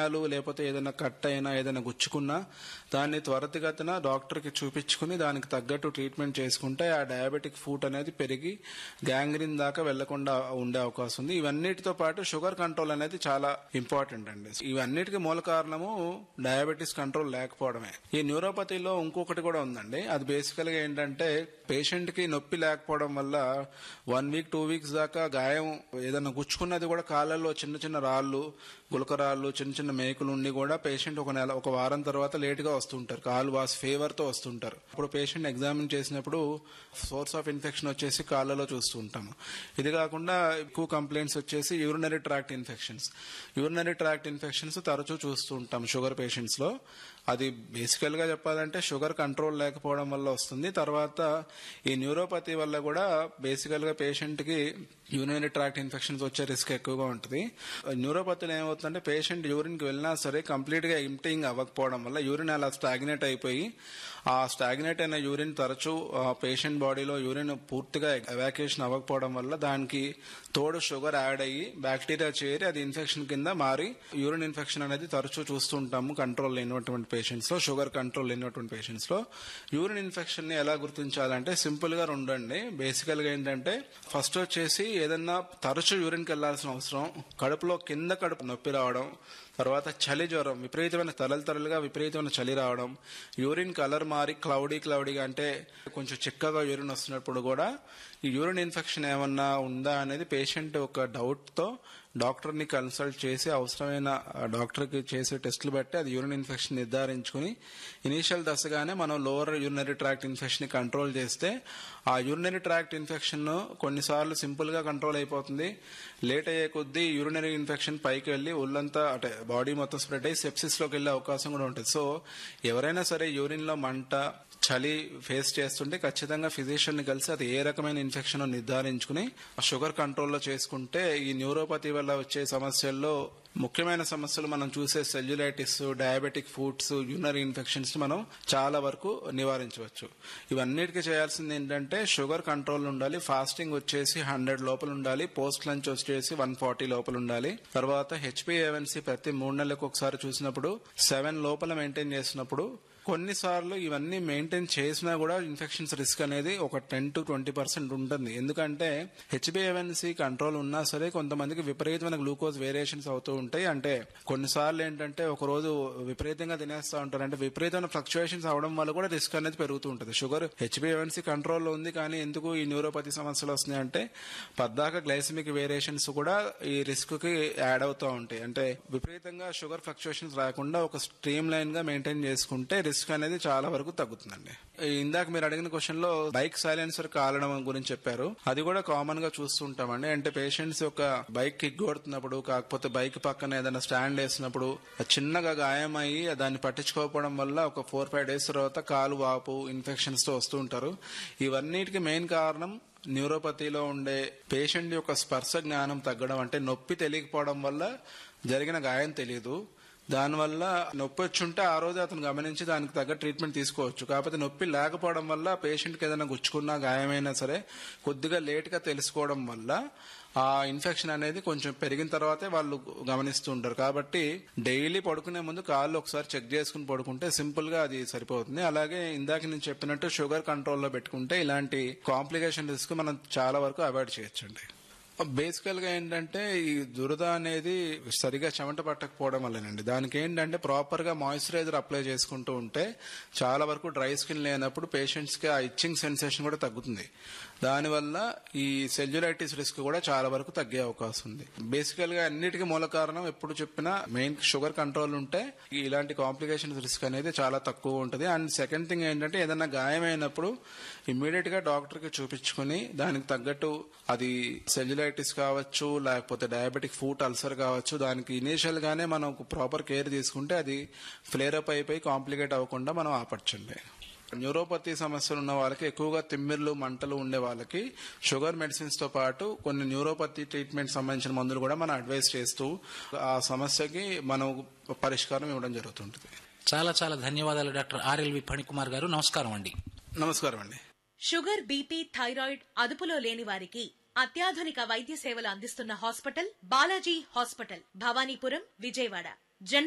గాయాలు లేకపోతే ఏదైనా కట్ అయినా ఏదైనా గుచ్చుకున్నా దాన్ని త్వరితగతిన డాక్టర్కి చూపించుకుని దానికి తగ్గట్టు ట్రీట్మెంట్ చేసుకుంటే ఆ డయాబెటిక్ ఫూట్ అనేది పెరిగి గ్యాంగ్రీన్ దాకా వెళ్లకుండా ఉండే అవకాశం ఉంది. ఇవన్నిటితో పాటు షుగర్ కంట్రోల్ అనేది చాలా ఇంపార్టెంట్ అండి. ఇవన్నిటికీ మూల కారణము డయాబెటీస్ కంట్రోల్ లేకపోవడమే. ఈ న్యూరోపతిలో ఇంకొకటి కూడా ఉందండి. అది బేసికల్ గా ఏంటంటే పేషెంట్ కి నొప్పి లేకపోవడం వల్ల 1 వీక్ 2 వీక్స్ దాకా గాయం ఏదైనా గుచ్చుకున్నది కూడా కాళ్ళల్లో చిన్న చిన్న రాళ్ళు, గులకరాళ్ళు, చిన్న చిన్న మేకులు ఉండి కూడా పేషెంట్ ఒక వారం తర్వాత లేట్ గా వస్తుంటారు. కాలు వాసి ఫీవర్ తో వస్తుంటారు. అప్పుడు పేషెంట్ ఎగ్జామిన్ చేసినప్పుడు సోర్స్ ఆఫ్ ఇన్ఫెక్షన్ వచ్చేసి కాళ్ళలో చూస్తూ ఉంటాము. ఇది కాకుండా ఎక్కువ కంప్లైంట్స్ వచ్చేసి urinary tract infections. Urinary tract infections తరచూ చూస్తూ ఉంటాం షుగర్ పేషెంట్స్ లో. అది బేసికల్ గా చెప్పాలంటే షుగర్ కంట్రోల్ లేకపోవడం వల్ల వస్తుంది. తర్వాత ఈ న్యూరోపతి వల్ల కూడా బేసికల్ గా పేషెంట్ కి యూరినరీ ట్రాక్ట్ ఇన్ఫెక్షన్స్ వచ్చే రిస్క్ ఎక్కువగా ఉంటుంది. న్యూరోపతిలో ఏమవుతుందంటే పేషెంట్ యూరిన్ కి వెళ్ళినా సరే కంప్లీట్ గా ఎంప్టీయింగ్ అవ్వకపోవడం వల్ల యూరిన్ అలా స్టాగ్నేట్ అయిపోయి ఆ స్టాగ్నేట్ అయిన యూరిన్ తరచూ పేషెంట్ బాడీలో యూరిన్ పూర్తిగా ఎవాక్యుయేషన్ అవ్వకపోవడం వల్ల దానికి తోడు షుగర్ యాడ్ అయ్యి బ్యాక్టీరియా చేరి అది ఇన్ఫెక్షన్ కింద మారి యూరిన్ ఇన్ఫెక్షన్ అనేది తరచూ చూస్తూ ఉంటాము కంట్రోల్ లేనటువంటి పేషెంట్స్ లో, షుగర్ కంట్రోల్ లేనటువంటి పేషెంట్స్ లో. యూరిన్ ఇన్ఫెక్షన్ ని ఎలా గుర్తించాలంటే సింపుల్ గా రెండండి. బేసికల్ గా ఏంటంటే ఫస్ట్ వచ్చేసి ఏదన్నా తరచూ యూరిన్ కి వెళ్లాల్సిన అవసరం, కడుపులో కింద కడుపు నొప్పి రావడం, తర్వాత చలి జ్వరం, విపరీతమైన తరలుగా విపరీతమైన చలి రావడం, యూరిన్ కలర్ మారి క్లౌడీగా అంటే కొంచెం చిక్కగా యూరిన్ వస్తున్నప్పుడు కూడా ఈ యూరిన్ ఇన్ఫెక్షన్ ఏమన్నా ఉందా అనేది పేషెంట్ ఒక డౌట్ తో డాక్టర్ ని కన్సల్ట్ చేసి అవసరమైన డాక్టర్ కి చేసే టెస్టులు బట్టి అది యూరిన్ ఇన్ఫెక్షన్ నిర్ధారించుకుని ఇనీషియల్ దశగానే మనం లోవర్ యూరినరీ ట్రాక్ట్ ఇన్ఫెక్షన్ ని కంట్రోల్ చేస్తే ఆ యూరినరీ ట్రాక్ట్ ఇన్ఫెక్షన్ కొన్నిసార్లు సింపుల్ గా కంట్రోల్ అయిపోతుంది. లేట్ అయ్యే కొద్దీ యూరినరీ ఇన్ఫెక్షన్ పైకి వెళ్లి ఒళ్ళంతా అంటే బాడీ మొత్తం స్ప్రెడ్ అయ్యి సెప్సిస్ లోకి వెళ్లే అవకాశం కూడా ఉంటుంది. సో ఎవరైనా సరే యూరిన్ లో మంట, చలి ఫేస్ చేస్తుంటే ఖచ్చితంగా ఫిజిషియన్ ని కలిసి అది ఏ రకమైన ఇన్ఫెక్షన్ నిర్ధారించుకుని షుగర్ కంట్రోల్లో చేసుకుంటే ఈ న్యూరోపతి వల్ల వచ్చే సమస్యల్లో ముఖ్యమైన సమస్యలు మనం చూసే సెల్యులైటిస్, డయాబెటిక్ ఫూట్స్, యూరినరీ ఇన్ఫెక్షన్స్ మనం చాలా వరకు నివారించవచ్చు. ఇవన్నిటికీ చేయాల్సింది ఏంటంటే షుగర్ కంట్రోల్ ఉండాలి. ఫాస్టింగ్ వచ్చేసి 100 లోపల ఉండాలి. పోస్ట్ లంచ్ వచ్చేసి 140 లోపల ఉండాలి. తర్వాత HbA1c ప్రతి 3 నెలలకు ఒకసారి చూసినప్పుడు 7 లోపల మెయింటైన్ చేసినప్పుడు కొన్నిసార్లు ఇవన్నీ మెయింటైన్ చేసినా కూడా ఇన్ఫెక్షన్స్ రిస్క్ అనేది ఒక 10 to 20% ఉంటుంది. ఎందుకంటే HbA1c కంట్రోల్ ఉన్నా సరే కొంతమందికి విపరీతమైన గ్లూకోజ్ వేరియేషన్స్ అవుతూ ఉంటాయి. అంటే కొన్నిసార్లు ఏంటంటే ఒక రోజు విపరీతంగా తినేస్తూ ఉంటారు. అంటే విపరీతమైన ఫ్లక్చుయేషన్స్ అవడం వల్ల కూడా రిస్క్ అనేది పెరుగుతూ ఉంటుంది. షుగర్ HbA1c కంట్రోల్లో ఉంది కానీ ఎందుకు ఈ న్యూరోపతి సమస్యలు వస్తున్నాయి అంటే పద్దాక గ్లైసమిక్ వేరియేషన్స్ కూడా ఈ రిస్క్ కి యాడ్ అవుతూ ఉంటాయి. అంటే విపరీతంగా షుగర్ ఫ్లక్చుయేషన్స్ రాకుండా ఒక స్ట్రీమ్ లైన్ గా మెయింటైన్ చేసుకుంటే రిస్క్ అనేది చాలా వరకు తగ్గుతుందండి. ఇందాక మీరు అడిగిన క్వశ్చన్ లో బైక్ సైలెన్సర్ కాలడం గురించి చెప్పారు. అది కూడా కామన్ గా చూస్తుంటామండి. అంటే పేషెంట్స్ ఒక బైక్ కిక్ కొడుతున్నప్పుడు కాకపోతే బైక్ పక్కన ఏదైనా స్టాండ్ వేసినప్పుడు చిన్నగా గాయం అయ్యి దాన్ని పట్టించుకోకపోవడం వల్ల ఒక 4-5 డేస్ తర్వాత కాలు వాపు, ఇన్ఫెక్షన్స్ తో వస్తూ ఉంటారు. ఇవన్నిటికీ మెయిన్ కారణం న్యూరోపతిలో ఉండే పేషెంట్ యొక్క స్పర్శ జ్ఞానం తగ్గడం. అంటే నొప్పి తెలియకపోవడం వల్ల జరిగిన గాయం తెలియదు. దానివల్ల నొప్పి వచ్చుంటే ఆ రోజు అతను గమనించి దానికి తగ్గ ట్రీట్మెంట్ తీసుకోవచ్చు. కాకపోతే నొప్పి లేకపోవడం వల్ల పేషెంట్కి ఏదైనా గుచ్చుకున్నా గాయమైనా సరే కొద్దిగా లేట్ గా తెలుసుకోవడం వల్ల ఆ ఇన్ఫెక్షన్ అనేది కొంచెం పెరిగిన తర్వాతే వాళ్ళు గమనిస్తూ ఉంటారు. కాబట్టి డైలీ పడుకునే ముందు కాళ్ళు ఒకసారి చెక్ చేసుకుని పడుకుంటే సింపుల్ గా అది సరిపోతుంది. అలాగే ఇందాక నేను చెప్పినట్టు షుగర్ కంట్రోల్లో పెట్టుకుంటే ఇలాంటి కాంప్లికేషన్ రిస్క్ మనం చాలా వరకు అవాయిడ్ చేయొచ్చండి. బేసికల్ గా ఏంటంటే ఈ దురద అనేది సరిగా చెమట పట్టకపోవడం వల్లనండి. దానికి ఏంటంటే ప్రాపర్ గా మాయిశ్చరైజర్ అప్లై చేసుకుంటూ ఉంటే చాలా వరకు డ్రై స్కిన్ లేనప్పుడు పేషెంట్స్ కి ఆ ఇచ్చింగ్ సెన్సేషన్ కూడా తగ్గుతుంది. దానివల్ల ఈ సెల్యులైటిస్ రిస్క్ కూడా చాలా వరకు తగ్గే అవకాశం ఉంది. బేసికల్ గా అన్నిటికీ మూల కారణం ఎప్పుడు చెప్పినా మెయిన్ షుగర్ కంట్రోల్ ఉంటే ఇలాంటి కాంప్లికేషన్స్ రిస్క్ అనేది చాలా తక్కువ ఉంటుంది. అండ్ సెకండ్ థింగ్ ఏంటంటే ఏదైనా గాయమైనప్పుడు ఇమ్మీడియట్ గా డాక్టర్ కి చూపించుకుని దానికి తగ్గట్టు అది సెల్యులైటిస్ కావచ్చు లేకపోతే డయాబెటిక్ ఫూట్ అల్సర్ కావచ్చు, దానికి ఇనీషియల్ గానే మనం ప్రాపర్ కేర్ తీసుకుంటే అది ఫ్లేర్ అప్ అయిపోయి కాంప్లికేట్ అవ్వకుండా మనం ఆపచ్చండి. న్యూరోపతి సమస్యలు ఉన్న వాళ్ళకి ఎక్కువగా తిమ్మిర్లు, మంటలు ఉండే వాళ్ళకి షుగర్ మెడిసిన్స్ తో పాటు కొన్ని న్యూరోపతి ట్రీట్మెంట్ సంబంధించిన మందులు కూడా మనం అడ్వైస్ చేస్తూ ఆ సమస్యకి మనం పరిష్కారం ఇవ్వడం జరుగుతుంటుంది. చాలా చాలా ధన్యవాదాలు డాక్టర్ RLV ఫణికుమార్ గారు. నమస్కారం అండి. నమస్కారం అండి. షుగర్, బీపీ, థైరాయిడ్ అదుపులో లేని వారికి అత్యాధునిక వైద్య సేవలు అందిస్తున్న హాస్పిటల్ బాలాజీ హాస్పిటల్, భవానీపురం, విజయవాడ.